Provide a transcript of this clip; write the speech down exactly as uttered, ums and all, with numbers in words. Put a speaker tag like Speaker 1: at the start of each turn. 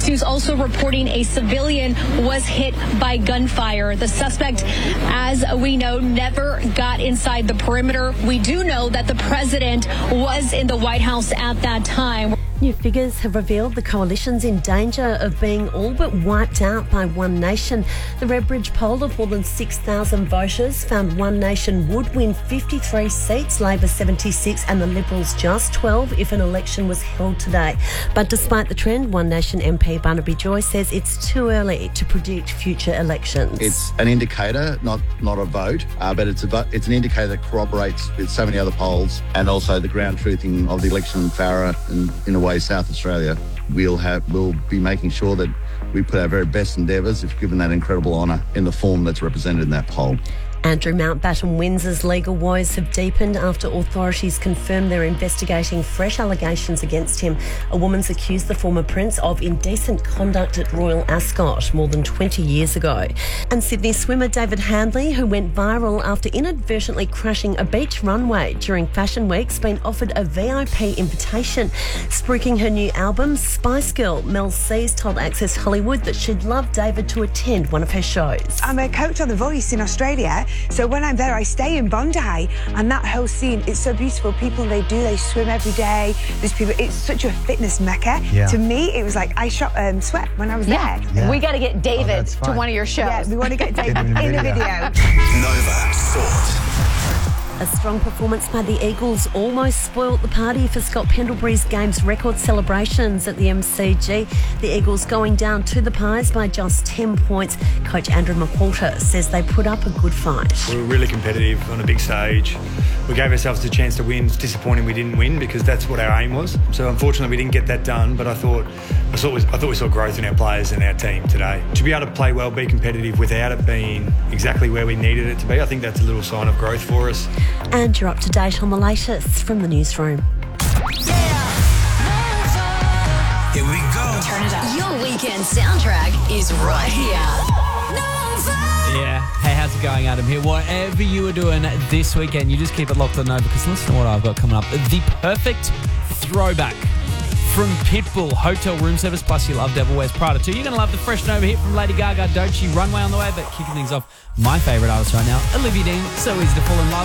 Speaker 1: Fox News also reporting a civilian was hit by gunfire. The suspect, as we know, never got inside the perimeter. We do know that the president was in the White House at that time.
Speaker 2: New figures have revealed the coalition's in danger of being all but wiped out by One Nation. The Redbridge poll of more than six thousand voters found One Nation would win fifty-three seats, Labor seventy-six and the Liberals just twelve if an election was held today. But despite the trend, One Nation M P Barnaby Joy says it's too early to predict future elections.
Speaker 3: It's an indicator, not not a vote, uh, but it's a it's an indicator that corroborates with so many other polls, and also the ground truthing of the election in Farrer and in a way South Australia. We'll have we'll be making sure that we put our very best endeavours if given that incredible honour in the form that's represented in that poll.
Speaker 2: Andrew Mountbatten Windsor's legal woes have deepened after authorities confirmed they're investigating fresh allegations against him. A woman's accused the former prince of indecent conduct at Royal Ascot more than twenty years ago. And Sydney swimmer David Handley, who went viral after inadvertently crashing a beach runway during Fashion Week, has been offered a V I P invitation. Spruiking her new album, Spice Girl, Mel C's told Access Hollywood that she'd love David to attend one of her shows.
Speaker 4: I'm a coach on The Voice in Australia. So when I'm there, I stay in Bondi, and that whole scene, it's so beautiful. People, they do, they swim every day. There's people, it's such a fitness mecca.
Speaker 5: Yeah.
Speaker 4: To me, it was like, I shot um, sweat when I was
Speaker 6: Yeah.
Speaker 4: there.
Speaker 5: Yeah.
Speaker 6: We got to get David
Speaker 5: Oh,
Speaker 6: to one of your shows.
Speaker 4: Yeah, we want to get David
Speaker 5: Get him
Speaker 4: in
Speaker 5: in
Speaker 4: a
Speaker 5: the
Speaker 4: video.
Speaker 7: Nova Sport.
Speaker 2: A strong performance by the Eagles almost spoilt the party for Scott Pendlebury's games record celebrations at the M C G. The Eagles going down to the Pies by just ten points. Coach Andrew McWalter says they put up a good fight.
Speaker 8: We were really competitive on a big stage. We gave ourselves the chance to win. It's disappointing we didn't win because that's what our aim was. So unfortunately we didn't get that done, but I thought I thought we, I thought we saw growth in our players and our team today. To be able to play well, be competitive without it being exactly where we needed it to be, I think that's a little sign of growth for us.
Speaker 2: And you're up to date on the latest from the newsroom.
Speaker 7: Here we go.
Speaker 9: Turn it up. Your weekend soundtrack is right here.
Speaker 10: Yeah. Hey, how's it going, Adam here? Whatever you were doing this weekend, you just keep it locked on Nova because listen to what I've got coming up. The perfect throwback from Pitbull, hotel room service, plus you love Devil Wears Prada too. You're going to love the fresh Nova hit from Lady Gaga, Don't She? Runway on the way, but kicking things off, my favourite artist right now, Olivia Dean, So Easy to Fall in Love.